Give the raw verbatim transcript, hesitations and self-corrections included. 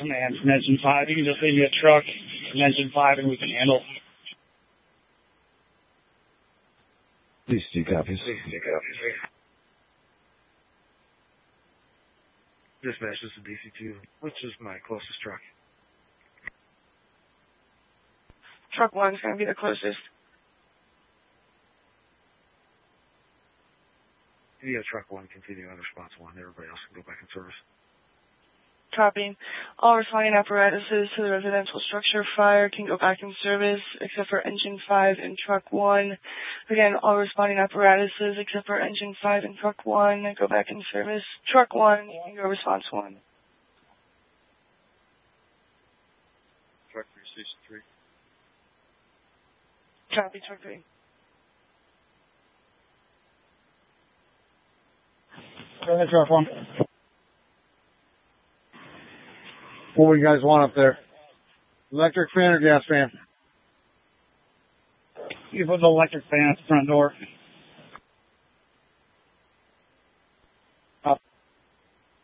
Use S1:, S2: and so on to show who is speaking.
S1: command from engine five. You can just leave me a truck from engine five and we can handle.
S2: D C two copies.
S3: Dispatch, this is D C two. Which is my closest truck?
S4: Truck one is going to be the closest.
S3: Yeah, truck one, continue on response one. Everybody else can go back in service.
S4: Copy. All responding apparatuses to the residential structure fire can go back in service, except for engine five and truck one. Again, all responding apparatuses except for engine five and truck one go back in service. Truck one, go response one.
S3: Truck three, station three.
S4: Copy, truck three.
S1: Go ahead, truck one.
S5: What do you guys want up there? Electric fan or gas fan?
S1: You put the electric fan at the front door.